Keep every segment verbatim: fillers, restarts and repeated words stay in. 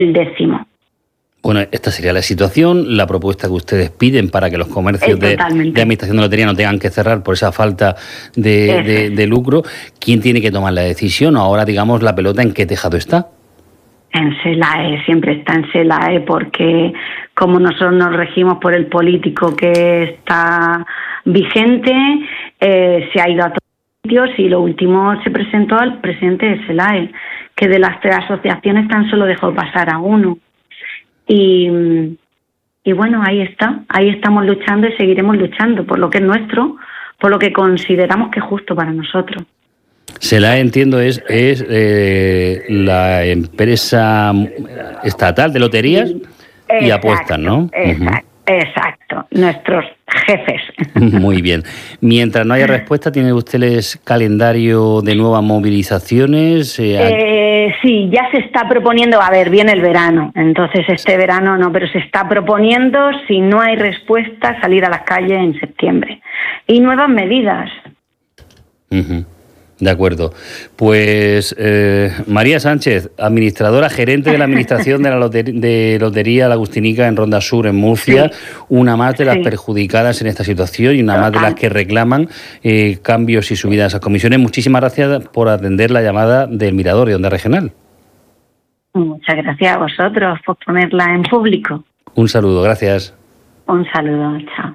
el décimo. Bueno, esta sería la situación, la propuesta que ustedes piden para que los comercios de, de administración de lotería no tengan que cerrar por esa falta de, de, de lucro. ¿Quién tiene que tomar la decisión? Ahora, digamos, la pelota, ¿en qué tejado está? En SELAE, siempre está en SELAE, porque como nosotros nos regimos por el político que está vigente, eh, se ha ido a todos los sitios y lo último se presentó al presidente de SELAE, que de las tres asociaciones tan solo dejó pasar a uno. Y, y bueno, ahí está, ahí estamos luchando y seguiremos luchando por lo que es nuestro, por lo que consideramos que es justo para nosotros. SELAE, entiendo, es, es eh, la empresa estatal de loterías y exacto, apuestas, ¿no? Exacto, uh-huh. exacto, nuestros jefes. Muy bien. Mientras no haya respuesta, ¿tienen ustedes calendario de nuevas movilizaciones? Eh, eh, sí, ya se está proponiendo, a ver, viene el verano, entonces este verano no, pero se está proponiendo, si no hay respuesta, salir a las calles en septiembre. Y nuevas medidas. Uh-huh. De acuerdo. Pues eh, María Sánchez, administradora, gerente de la Administración de la lotería, de lotería La Agustinica en Ronda Sur, en Murcia, sí. Una más de las sí. perjudicadas en esta situación y una más de las que reclaman eh, cambios y subidas a esas comisiones. Muchísimas gracias por atender la llamada del Mirador de Onda Regional. Muchas gracias a vosotros por ponerla en público. Un saludo, gracias. Un saludo, chao.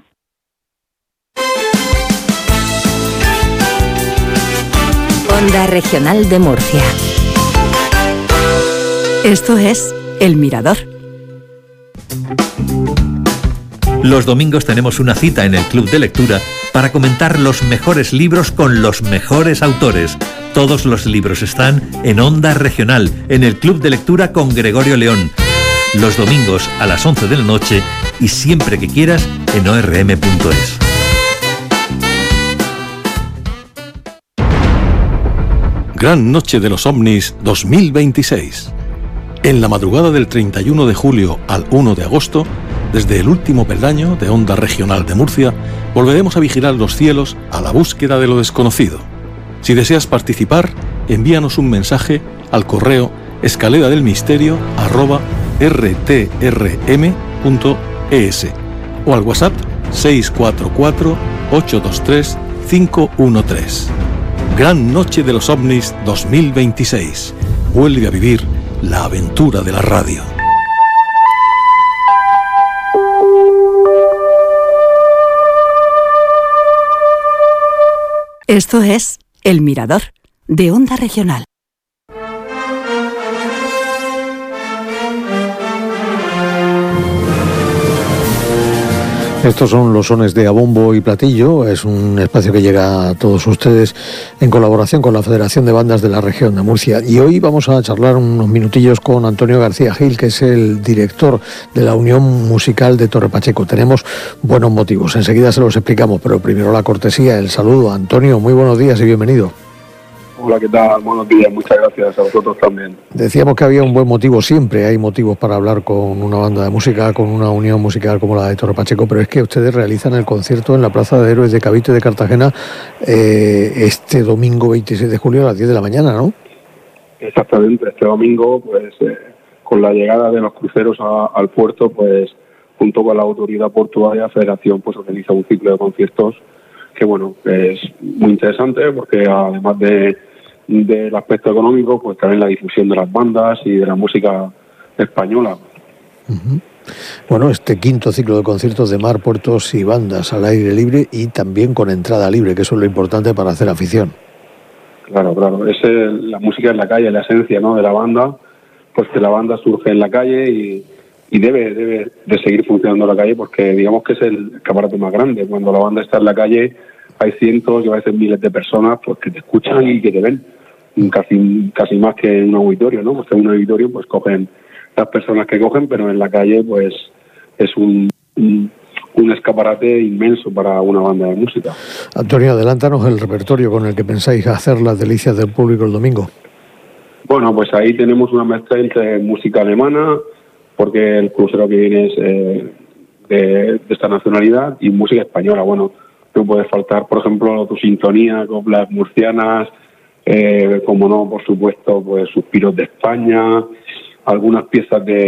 Onda Regional de Murcia. Esto es El Mirador. Los domingos tenemos una cita en el Club de Lectura para comentar los mejores libros con los mejores autores. Todos los libros están en Onda Regional, en el Club de Lectura con Gregorio León. Los domingos a las once de la noche y siempre que quieras en o erre eme punto es. Gran Noche de los OVNIs dos mil veintiséis. En la madrugada del treinta y uno de julio al uno de agosto, desde el último peldaño de Onda Regional de Murcia, volveremos a vigilar los cielos a la búsqueda de lo desconocido. Si deseas participar, envíanos un mensaje al correo escalera del misterio arroba erre te erre eme punto es o al WhatsApp seis cuatro cuatro ocho dos tres cinco uno tres. Gran Noche de los OVNIs dos mil veintiséis. Vuelve a vivir la aventura de la radio. Esto es El Mirador, de Onda Regional. Estos son los sones de A Bombo y Platillo. Es un espacio que llega a todos ustedes en colaboración con la Federación de Bandas de la Región de Murcia. Y hoy vamos a charlar unos minutillos con Antonio García Gil, que es el director de la Unión Musical de Torre Pacheco. Tenemos buenos motivos, enseguida se los explicamos, pero primero la cortesía, el saludo. Antonio, muy buenos días y bienvenido. Hola, ¿qué tal? Buenos días, muchas gracias a vosotros también. Decíamos que había un buen motivo, siempre hay motivos para hablar con una banda de música, con una unión musical como la de Torre Pacheco, pero es que ustedes realizan el concierto en la Plaza de Héroes de Cavite de Cartagena eh, este domingo veintiséis de julio a las diez de la mañana, ¿no? Exactamente, este domingo, pues eh, con la llegada de los cruceros a, al puerto, pues junto con la autoridad portuaria, Federación, pues organiza un ciclo de conciertos que, bueno, es muy interesante porque además de del aspecto económico, pues también la difusión de las bandas y de la música española. Uh-huh. Bueno, este quinto ciclo de conciertos de mar, puertos y bandas al aire libre y también con entrada libre, que eso es lo importante para hacer afición. Claro, claro, es el, la música en la calle, la esencia, ¿no?, de la banda, pues que la banda surge en la calle y, y debe, debe de seguir funcionando en la calle porque digamos que es el escaparate más grande. Cuando la banda está en la calle hay cientos y a veces miles de personas pues que te escuchan y que te ven. Casi casi más que en un auditorio, ¿no? Porque en un auditorio pues cogen las personas que cogen, pero en la calle pues es un, un, un escaparate inmenso para una banda de música. Antonio, adelántanos el repertorio con el que pensáis hacer las delicias del público el domingo. Bueno, pues ahí tenemos una mezcla entre música alemana, porque el crucero que viene es eh, de, de esta nacionalidad, y música española. Bueno, no puede faltar, por ejemplo, Tu Sintonía, coplas murcianas, Eh, como no, por supuesto, pues Suspiros de España, algunas piezas de